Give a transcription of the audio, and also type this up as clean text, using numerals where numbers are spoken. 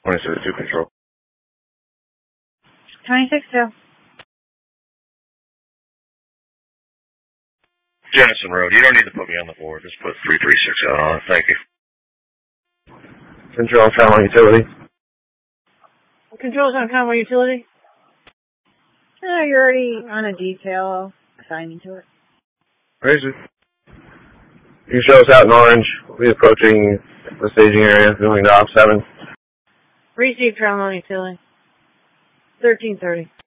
26-2 control. 26-2. Jennison Road. You don't need to put me on the board. Just put 336 out on it. Thank you. Control Conway Utility. Control's on Conway Utility? You're already on a detail assigning to it. Raise it. You show us out in orange. We'll be approaching the staging area, moving to op 7. Received Conway Utility. 1330.